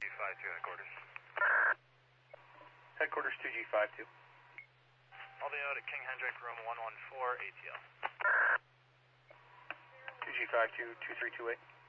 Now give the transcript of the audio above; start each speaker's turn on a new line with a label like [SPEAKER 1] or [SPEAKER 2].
[SPEAKER 1] 2G52 headquarters.
[SPEAKER 2] Headquarters 2G52.
[SPEAKER 1] I'll be out at King Hendrik, room 114, ATL.
[SPEAKER 2] 2G52, 2328.